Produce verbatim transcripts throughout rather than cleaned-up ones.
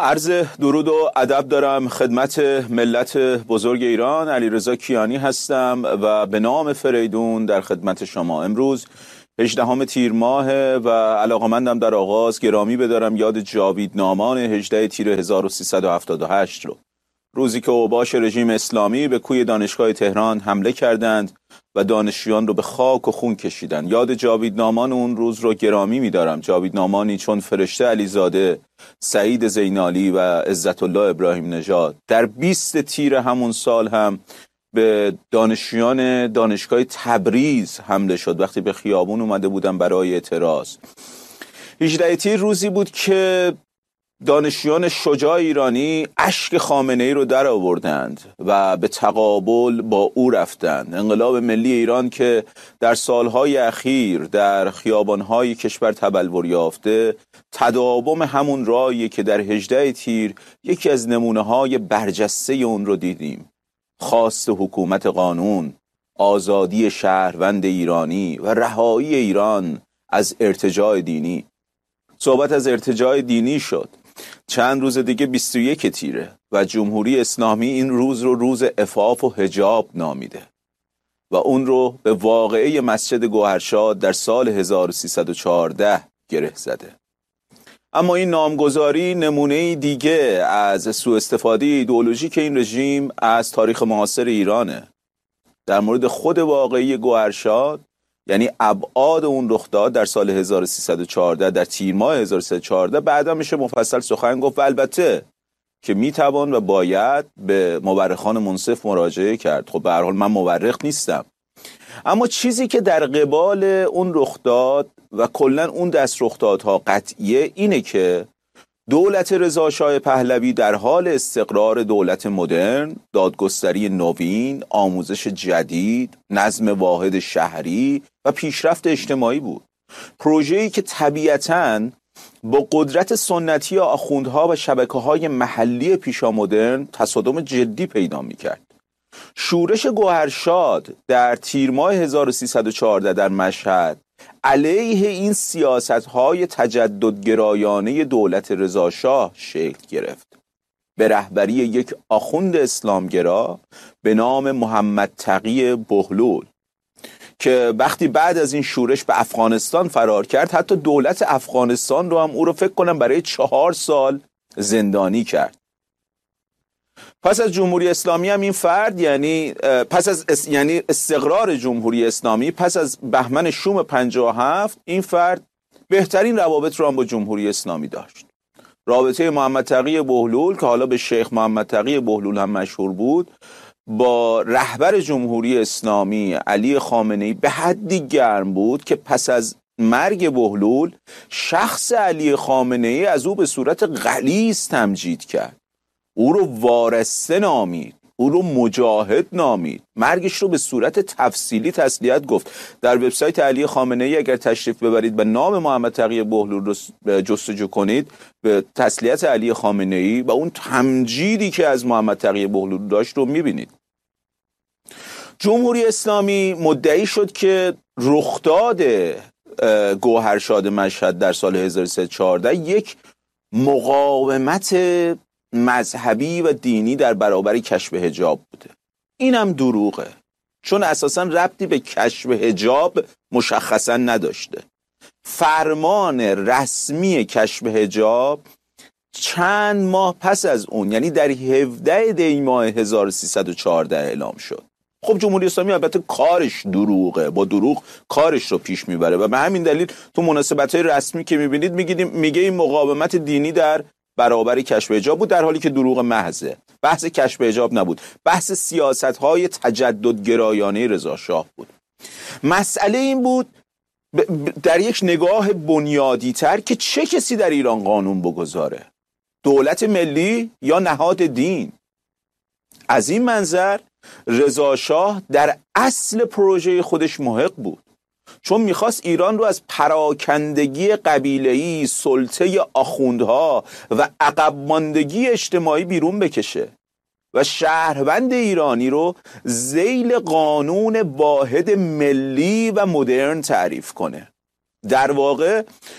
عرض درود و ادب دارم خدمت ملت بزرگ ایران. علیرضا کیانی هستم و به نام فریدون در خدمت شما. امروز هجدهم تیر ماه و علاقمندم در آغاز گرامی بدارم یاد جاویدنامان هجده تیر هزار و سیصد و هفتاد و هشت رو، روزی که اوباش رژیم اسلامی به کوی دانشگاه تهران حمله کردند و دانشجویان رو به خاک و خون کشیدند. یاد جاویدنامان اون روز رو گرامی می‌دارم. جاویدنامانی چون فرشته علیزاده، سعید زینالی و عزت الله ابراهیم نژاد. در بیست تیر همون سال هم به دانشجویان دانشگاه تبریز حمله شد وقتی به خیابون اومده بودن برای اعتراض. هجده تیر روزی بود که دانشجویان شجاع ایرانی اشک خامنه‌ای رو در آوردند و به تقابل با او رفتند. انقلاب ملی ایران که در سالهای اخیر در خیابانهای کشور تبلور یافته، تداوم همون راهی که در هجده تیر یکی از نمونه‌های برجسته اون رو دیدیم. خواست حکومت قانون، آزادی شهروند ایرانی و رهایی ایران از ارتجاع دینی. صحبت از ارتجاع دینی شد. چند روز دیگه بیست و یک تیره و جمهوری اسلامی این روز رو روز عفاف و حجاب نامیده و اون رو به واقعه مسجد گوهرشاد در سال هزار و سیصد و چهارده گره زده. اما این نامگذاری نمونه دیگه از سوء استفاده ایدئولوژیک این رژیم از تاریخ معاصر ایرانه. در مورد خود واقعی گوهرشاد، یعنی ابعاد اون رخداد در سال هزار و سیصد و چهارده، در تیر ماه هزار و سیصد و چهارده، بعدا میشه مفصل سخن گفت و البته که میتوان و باید به مورخان منصف مراجعه کرد. خب به هر حال من مورخ نیستم، اما چیزی که در قبال اون رخداد و کلا اون دست رخدادها قطعیه اینه که دولت رضا شاه پهلوی در حال استقرار دولت مدرن، دادگستری نوین، آموزش جدید، نظم واحد شهری و پیشرفت اجتماعی بود. پروژه‌ای که طبیعتاً با قدرت سنتی آخوندها و شبکه‌های محلی پیشامدرن تصادم جدی پیدا می‌کرد. شورش گوهرشاد در تیر ماه هزار و سیصد و چهارده در مشهد علیه این سیاست‌های تجددگرایانه دولت رضا شاه شکل گرفت به رهبری یک آخوند اسلامگرا به نام محمد تقی بهلول که وقتی بعد از این شورش به افغانستان فرار کرد، حتی دولت افغانستان رو هم او رو فکر کنم برای چهار سال زندانی کرد. پس از جمهوری اسلامی هم این فرد، یعنی پس از اس... یعنی استقرار جمهوری اسلامی، پس از بهمن شوم پنجاه و هفت، این فرد بهترین روابط رو هم با جمهوری اسلامی داشت. رابطه محمد تقی بهلول که حالا به شیخ محمد تقی بهلول هم مشهور بود، با رهبر جمهوری اسلامی علی خامنه‌ای به حدی گرم بود که پس از مرگ بهلول شخص علی خامنه‌ای از او به صورت غلیظ تمجید کرد. او رو وارسته نامید، او رو مجاهد نامید، مرگش رو به صورت تفصیلی تسلیت گفت. در وبسایت علی خامنه‌ای اگر تشریف ببرید و نام محمد تقی بهلول رو جستجو کنید، به تسلیت علی خامنه‌ای و اون تمجیدی که از محمد تقی بهلول داشت رو میبینید. جمهوری اسلامی مدعی شد که رخداد گوهرشاد مشهد در سال هزار و سیصد و چهارده یک مقاومت مذهبی و دینی در برابر کشف حجاب بوده. اینم دروغه، چون اساساً ربطی به کشف حجاب مشخصاً نداشته. فرمان رسمی کشف حجاب چند ماه پس از اون، یعنی در هفدهم دی ماه هزار و سیصد و چهارده اعلام شد. خب جمهوری اسلامی البته کارش دروغه، با دروغ کارش رو پیش میبره و به همین دلیل تو مناسبت‌های رسمی که میبینید میگید میگه این مقاومت دینی در برابر کشف حجاب بود، در حالی که دروغ محضه. بحث کشف حجاب نبود، بحث سیاست‌های تجددگرایانه رضا شاه بود. مسئله این بود در یک نگاه بنیادی‌تر که چه کسی در ایران قانون بگذاره، دولت ملی یا نهاد دین؟ از این منظر رضا شاه در اصل پروژه خودش محق بود، چون میخواست ایران رو از پراکندگی قبیله‌ای، سلطه آخوندها و عقب ماندگی اجتماعی بیرون بکشه و شهروند ایرانی رو ذیل قانون واحد ملی و مدرن تعریف کنه. در واقع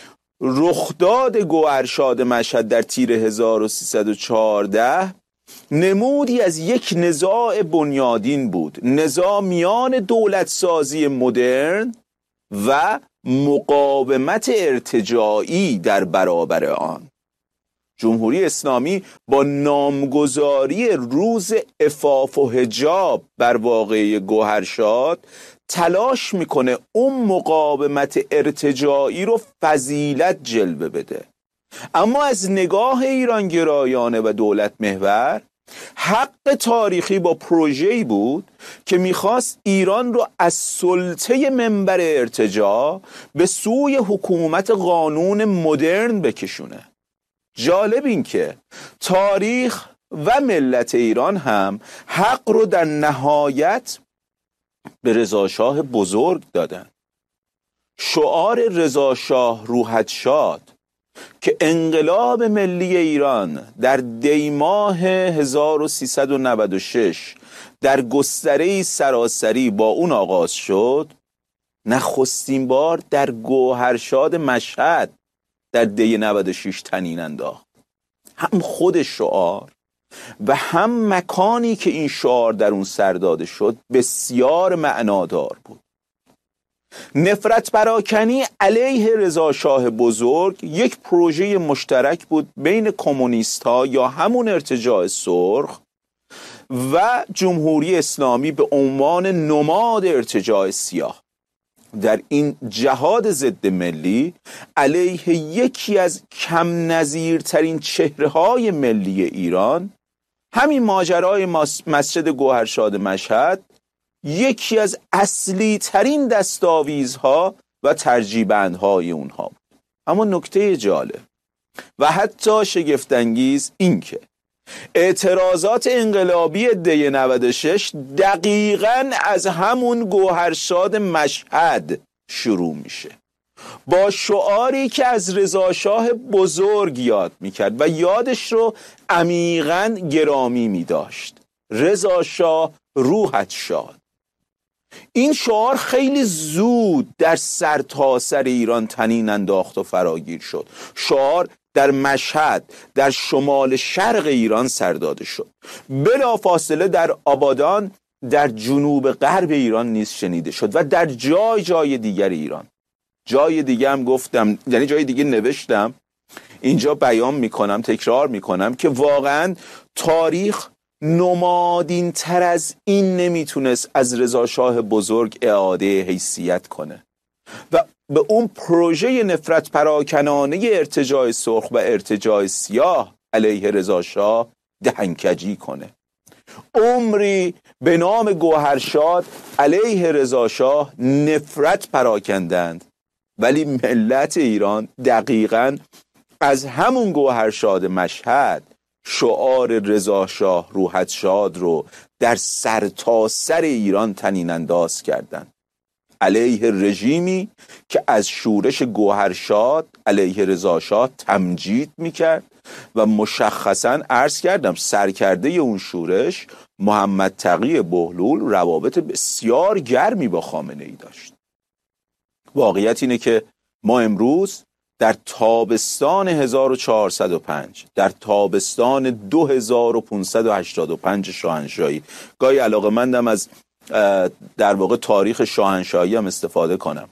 رخداد گوهرشاد مشهد در تیر هزار و سیصد و چهارده نمودی از یک نزاع بنیادین بود، نزاع میان دولت سازی مدرن و مقاومت ارتجاعی در برابر آن. جمهوری اسلامی با نامگذاری روز عفاف و حجاب بر واقعه گوهرشاد تلاش میکنه اون مقاومت ارتجاعی رو فضیلت جلوه بده، اما از نگاه ایرانگرایانه و دولت محور حق تاریخی با پروژه‌ای بود که میخواست ایران رو از سلطه منبر ارتجاع به سوی حکومت قانون مدرن بکشونه. جالب این که تاریخ و ملت ایران هم حق رو در نهایت به رضاشاه بزرگ دادن. شعار رضاشاه روحت شاد که انقلاب ملی ایران در دی ماه هزار و سیصد و نود و شش در گستره سراسری با اون آغاز شد، نخستین بار در گوهرشاد مشهد در دی نود و شش طنین انداخت. هم خود شعار و هم مکانی که این شعار در اون سر داده شد بسیار معنادار بود. نفرت پراکنی علیه رضاشاه بزرگ یک پروژه مشترک بود بین کمونیست ها یا همون ارتجاع سرخ و جمهوری اسلامی به عنوان نماد ارتجاع سیاه. در این جهاد ضد ملی علیه یکی از کم نظیرترین چهره های ملی ایران، همین ماجرای مسجد گوهرشاد مشهد یکی از اصلی ترین دستاویزها و ترجیبندهای اونها بود. اما نکته جالب و حتی شگفت‌انگیز این که اعتراضات انقلابی دی نود و شش دقیقاً از همون گوهرشاد مشهد شروع میشه، با شعاری که از رضاشاه بزرگ یاد میکرد و یادش رو عمیقاً گرامی میداشت: رضاشاه روحت شاد. این شعار خیلی زود در سرتاسر ایران طنین انداخت و فراگیر شد. شعار در مشهد در شمال شرق ایران سر داده شد، بلافاصله در آبادان در جنوب غرب ایران نیز شنیده شد و در جای جای دیگر ایران. جای دیگه هم گفتم، یعنی جای دیگه نوشتم، اینجا بیان میکنم، تکرار میکنم که واقعا تاریخ نمادین تر از این نمیتونست از رضاشاه بزرگ اعاده حیثیت کنه و به اون پروژه نفرت پراکنانه ارتجاع سرخ و ارتجاع سیاه علیه رضاشاه دهنکجی کنه. عمری به نام گوهرشاد علیه رضاشاه نفرت پراکندند، ولی ملت ایران دقیقاً از همون گوهرشاد مشهد شعار رضاشاه روحت شاد رو در سرتاسر ایران طنین انداز کردند، علیه رژیمی که از شورش گوهرشاد علیه رضاشاه تمجید میکرد و مشخصاً عرض کردم سرکرده اون شورش محمد تقی بهلول روابط بسیار گرمی با خامنه ای داشت. واقعیت اینه که ما امروز در تابستان هزار و چهارصد و پنج، در تابستان دو هزار و پانصد و هشتاد و پنج شاهنشاهی، گاهی علاقه‌مندم از در واقع تاریخ شاهنشاهی هم استفاده کنم،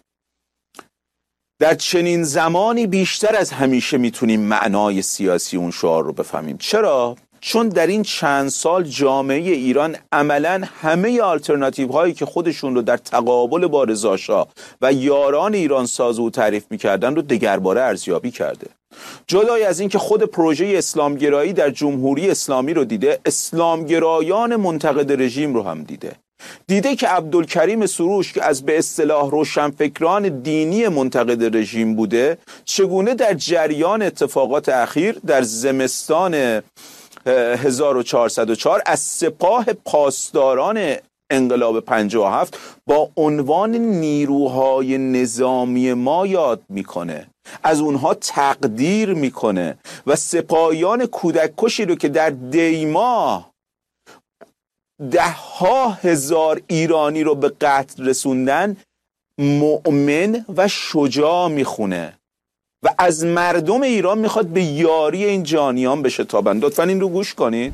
در چنین زمانی بیشتر از همیشه میتونیم معنای سیاسی اون شعار رو بفهمیم. چرا؟ چون در این چند سال جامعه ایران عملاً همه آلترناتیو هایی که خودشون رو در تقابل با رضاشاه و یاران ایران ساز و تعریف میکردن رو دگرباره ارزیابی کرده. جدای از این که خود پروژه اسلامگرایی در جمهوری اسلامی رو دیده، اسلامگرایان منتقد رژیم رو هم دیده. دیده که عبدالکریم سروش که از به اصطلاح روشنفکران دینی منتقد رژیم بوده، چگونه در جریان اتفاقات اخیر در زمستان هزار و چهارصد و چهار از سپاه پاسداران انقلاب پنجاه و هفت با عنوان نیروهای نظامی ما یاد میکنه، از اونها تقدیر میکنه و سپاهیان کودک کشی رو که در دیما ده ها هزار ایرانی رو به قتل رسوندن مؤمن و شجاع میخونه. و از مردم ایران میخواد به یاری این جانیان بشتابند. لطفاً این رو گوش کنید.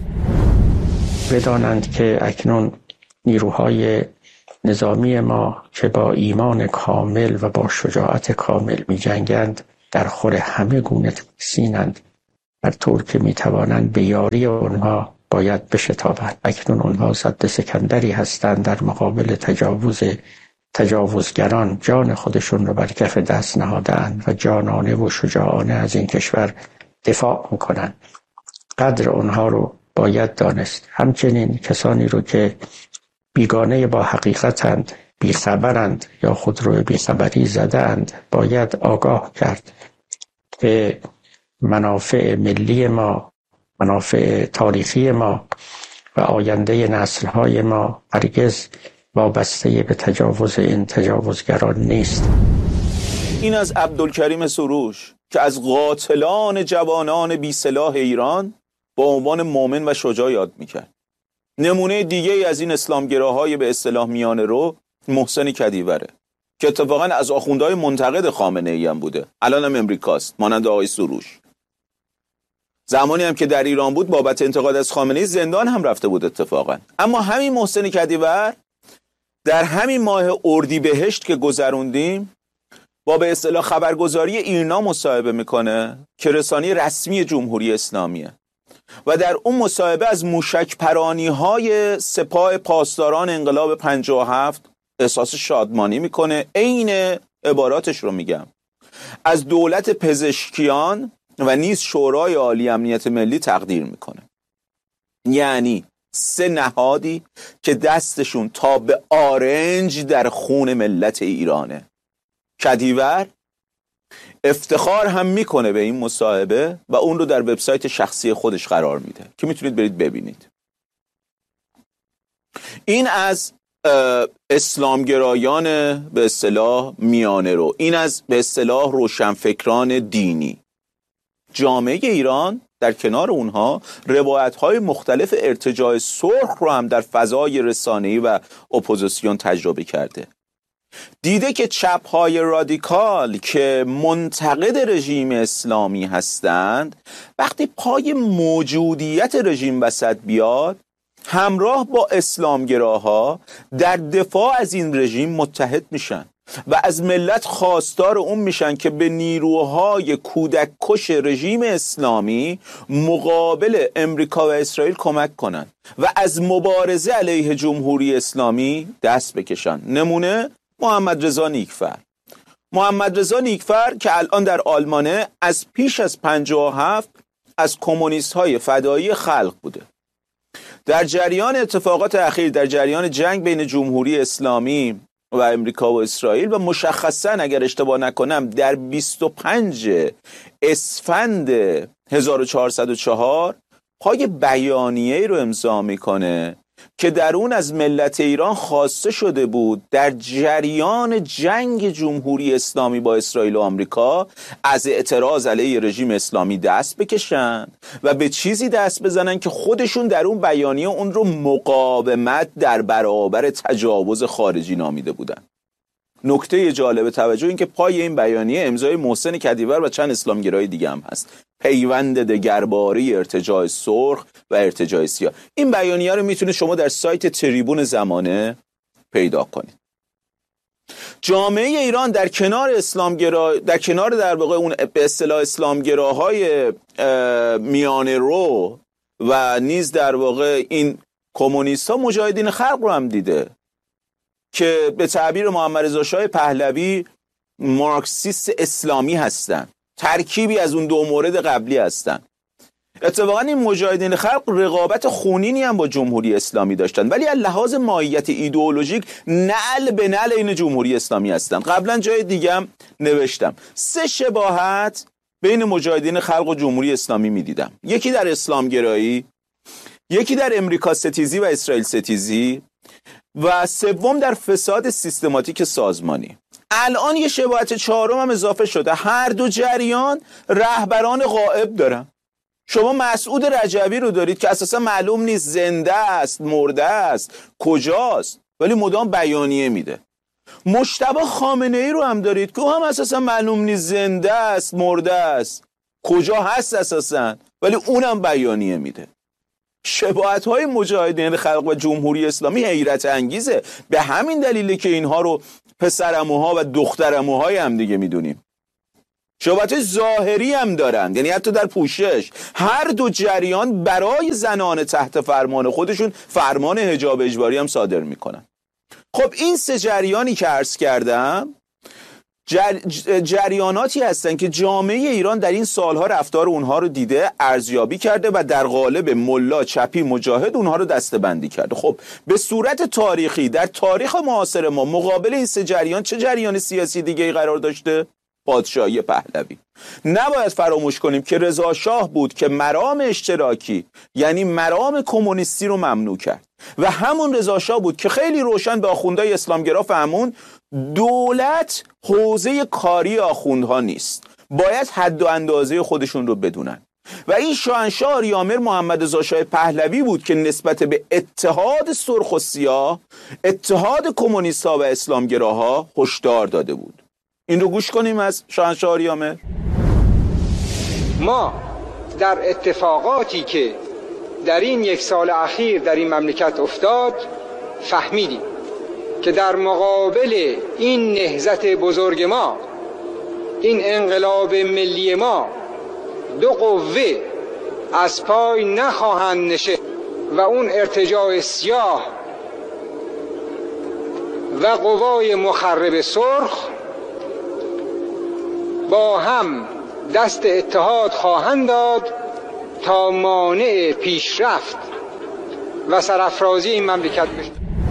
بدانند که اکنون نیروهای نظامی ما که با ایمان کامل و با شجاعت کامل می جنگند در خور همه گونه سینند، هر طور که می توانند به یاری آنها باید بشتابند. اکنون آنها سد سکندری هستند در مقابل تجاوز تجاوزگران، جان خودشون رو بر کف دست نهادند و جانانه و شجاعانه از این کشور دفاع میکنند. قدر آنها رو باید دانست. همچنین کسانی رو که بیگانه با حقیقتند، بیخبرند یا خود رو بیخبری زدند، باید آگاه کرد که منافع ملی ما، منافع تاریخی ما و آینده نسل‌های ما هرگز وابسته به تجاوز این تجاوزگران نیست. این از عبدالکریم سروش که از قاتلان جوانان بی سلاح ایران با عنوان مؤمن و شجاع یاد میکرد. نمونه دیگه ای از این اسلامگراهای به اصطلاح میانه رو محسن کدیوره که اتفاقا از آخوندهای منتقد خامنه ای هم بوده، الان هم امریکاست، مانند آقای سروش. زمانی هم که در ایران بود بابت انتقاد از خامنه ای زندان هم رفته بود اتفاقا. اما همین محسن کدیور در همین ماه اردیبهشت که گذروندیم با به اصطلاح خبرگزاری ایرنا مصاحبه میکنه که رسانه رسمی جمهوری اسلامیه و در اون مصاحبه از موشک پرانی های سپاه پاسداران انقلاب پنجاه و هفت احساس شادمانی میکنه. عین عباراتش رو میگم، از دولت پزشکیان و نیز شورای عالی امنیت ملی تقدیر میکنه. یعنی سه نهادی که دستشون تا به آرنج در خون ملت ایرانه. کدیور افتخار هم میکنه به این مصاحبه و اون رو در وبسایت شخصی خودش قرار میده که میتونید برید ببینید. این از اسلامگرایان به اصطلاح میانه رو، این از به اصطلاح روشنفکران دینی. جامعه ایران در کنار اونها روایت‌های مختلف ارتجاع سرخ رو هم در فضای رسانه‌ای و اپوزیسیون تجربه کرده. دیده که چپ‌های رادیکال که منتقد رژیم اسلامی هستند وقتی پای موجودیت رژیم وسط بیاد، همراه با اسلامگراها در دفاع از این رژیم متحد میشن و از ملت خواستار اون میشن که به نیروهای کودک کش رژیم اسلامی مقابل امریکا و اسرائیل کمک کنن و از مبارزه علیه جمهوری اسلامی دست بکشن. نمونه محمد رضا نیکفر. محمد رضا نیکفر که الان در آلمانه، از پیش از پنجاه و هفت از کمونیست های فدایی خلق بوده. در جریان اتفاقات اخیر، در جریان جنگ بین جمهوری اسلامی و امریکا و اسرائیل و مشخصا اگر اشتباه نکنم در بیست و پنج اسفند هزار و چهارصد و چهار پای بیانیه‌ای رو امضا میکنه که در اون از ملت ایران خواسته شده بود در جریان جنگ جمهوری اسلامی با اسرائیل و آمریکا از اعتراض علیه رژیم اسلامی دست بکشن و به چیزی دست بزنن که خودشون در اون بیانیه اون رو مقاومت در برابر تجاوز خارجی نامیده بودن. نکته جالب توجه این که پای این بیانیه امضای محسن کدیور و چند اسلامگرای دیگه هم هست. پیوند دگرباره ارتجاع سرخ و ارتجاع سیاه. این بیانیه رو میتونه شما در سایت تریبون زمانه پیدا کنید. جامعه ایران در کنار اسلامگرا، در کنار در واقع اون به اصطلاح اسلامگراهای میانه رو و نیز در واقع این کمونیست‌ها، مجاهدین خلق رو هم دیده که به تعبیر محمد رضا شاه پهلوی مارکسیست اسلامی هستند، ترکیبی از اون دو مورد قبلی هستند. اتفاقا این مجاهدین خلق رقابت خونینی هم با جمهوری اسلامی داشتن، ولی از لحاظ ماهیت ایدئولوژیک نعل به نعل این جمهوری اسلامی هستن. قبلا جای دیگه هم نوشتم سه شباهت بین مجاهدین خلق و جمهوری اسلامی میدیدم. یکی در اسلام گرایی، یکی در امریکا ستیزی و اسرائیل ستیزی و سوم در فساد سیستماتیک سازمانی. الان یه شباهت چهارم هم اضافه شده. هر دو جریان رهبران غائب دارن. شما مسعود رجبی رو دارید که اساسا معلوم نیست زنده است، مرده است، کجاست، ولی مدام بیانیه میده. مجتبی خامنه ای رو هم دارید که او هم اساسا معلوم نیست زنده است مرده است، کجا هست اساسا، ولی اونم بیانیه میده. شباهت‌های مجاهدین خلق و جمهوری اسلامی حیرت انگیزه. به همین دلیله که اینها رو پسرعموها و دخترعموهای هم دیگه میدونیم. شباهت ظاهری هم دارن، یعنی حتی در پوشش. هر دو جریان برای زنان تحت فرمان خودشون فرمان حجاب اجباری هم صادر میکنن. خب این سه جریانی که عرض کردم جر... جریاناتی هستن که جامعه ایران در این سالها رفتار اونها رو دیده، ارزیابی کرده و در قالب ملا چپی مجاهد اونها رو دسته‌بندی کرده. خب به صورت تاریخی در تاریخ معاصر ما مقابل این سه جریان چه جریان سیاسی دیگه ای قرار داشته؟ پادشاهی پهلوی. نباید فراموش کنیم که رضا شاه بود که مرام اشتراکی یعنی مرام کمونیستی رو ممنوع کرد و همون رضا شاه بود که خیلی روشن به آخوندهای اسلامگرا فهمون دولت حوزه کاری آخوندها نیست، باید حد و اندازه خودشون رو بدونن. و این شاهنشاه آریامر محمد رضا شاه پهلوی بود که نسبت به اتحاد سرخ و سیاه، اتحاد کمونیست‌ها و اسلامگراها هشدار داده بود. این رو گوش کنیم از شاهنشاه آریامر. ما در اتفاقاتی که در این یک سال اخیر در این مملکت افتاد فهمیدیم که در مقابل این نهضت بزرگ ما، این انقلاب ملی ما، دو قوه از پای نخواهند نشست و اون ارتجاع سیاه و قوای مخرب سرخ با هم دست اتحاد خواهند داد تا مانع پیشرفت و سرافرازی این مملکت بشه.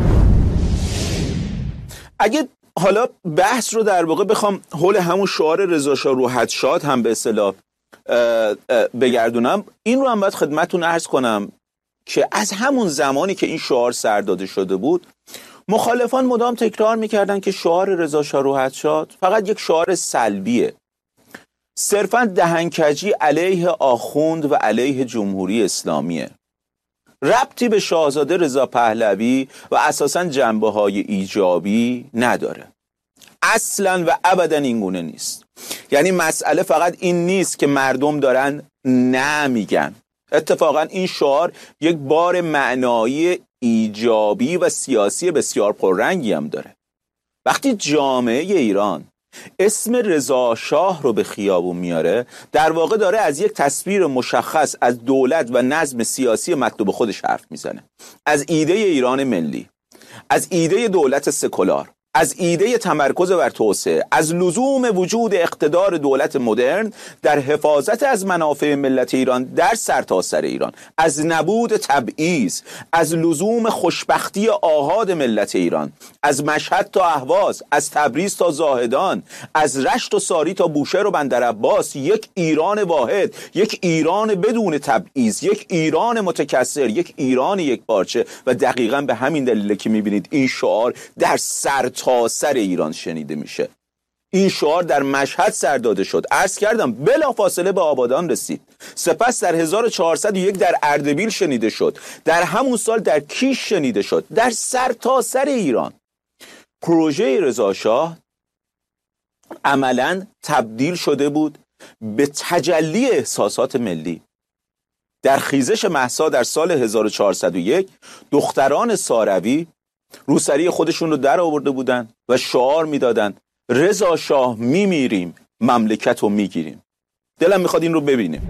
اگه حالا بحث رو در واقع بخوام حول همون شعار رضا شاه روحت شاد هم به اصطلاح بگردونم، این رو هم باید خدمتتون عرض کنم که از همون زمانی که این شعار سر داده شده بود مخالفان مدام تکرار میکردن که شعار رضا شاه روحت شاد فقط یک شعار سلبیه، صرفاً دهنکجی علیه آخوند و علیه جمهوری اسلامیه، ربطی به شاهزاده رضا پهلوی و اساساً جنبه‌های ایجابی نداره. اصلاً و ابداً این گونه نیست. یعنی مسئله فقط این نیست که مردم دارن نه میگن. اتفاقاً این شعار یک بار معنایی ایجابی و سیاسی بسیار پررنگی هم داره. وقتی جامعه ایران اسم رضا شاه رو به خیابون میاره، در واقع داره از یک تصویر مشخص از دولت و نظم سیاسی مطلوب خودش حرف میزنه، از ایده ایران ملی، از ایده دولت سکولار، از ایده تمرکز بر توسعه، از لزوم وجود اقتدار دولت مدرن در حفاظت از منافع ملت ایران در سرتاسر ایران، از نبود تبعیض، از لزوم خوشبختی آحاد ملت ایران، از مشهد تا اهواز، از تبریز تا زاهدان، از رشت و ساری تا بوشهر و بندرعباس، یک ایران واحد، یک ایران بدون تبعیض، یک ایران متکثر، یک ایران یک پارچه. و دقیقاً به همین دلیله که میبینید این شعار در سر تا سر ایران شنیده میشه. این شعار در مشهد سر داده شد، عرض کردم بلافاصله به آبادان رسید، سپس در هزار و چهارصد و یک در اردبیل شنیده شد، در همون سال در کیش شنیده شد، در سر تا سر ایران. پروژه رضا شاه عملاً تبدیل شده بود به تجلی احساسات ملی. در خیزش مهسا در سال هزار و چهارصد و یک دختران ساروی روسری خودشون رو در آورده بودن و شعار میدادن رضا شاه میمیریم مملکت رو میگیریم. دلم میخواد این رو ببینیم.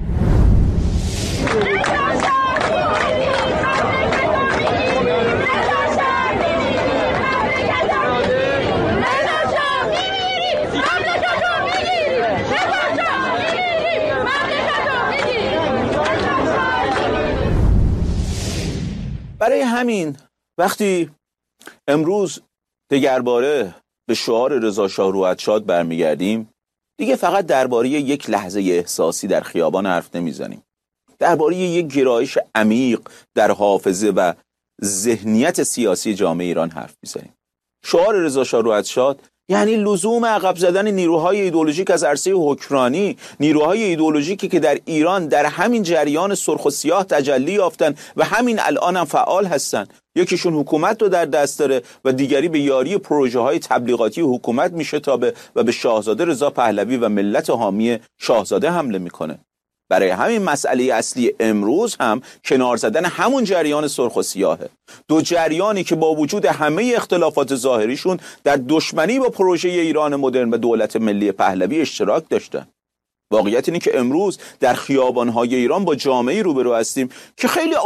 برای همین وقتی امروز دگرباره به شعار رضا شاه روحت شاد برمیگردیم، دیگه فقط درباره یک لحظه احساسی در خیابان حرف نمیزنیم، درباره یک گرایش عمیق در حافظه و ذهنیت سیاسی جامعه ایران حرف میزنیم. شعار رضا شاه روحت شاد یعنی لزوم عقب زدن نیروهای ایدئولوژیک از عرصه حکمرانی، نیروهای ایدئولوژیکی که در ایران در همین جریان سرخ و سیاه تجلی یافتن و همین الان هم فعال هستن. یکیشون حکومت رو در دست داره و دیگری به یاری پروژه های تبلیغاتی حکومت میشتابه و به شاهزاده رضا پهلوی و ملت حامی شاهزاده حمله میکنه. برای همین مسئله اصلی امروز هم کنار زدن همون جریان سرخ و سیاهه. دو جریانی که با وجود همه اختلافات ظاهریشون در دشمنی با پروژه ایران مدرن و دولت ملی پهلوی اشتراک داشتن. واقعیت اینه که امروز در خیابان‌های ایران با جامعه‌ای روبرو هستیم که خیلی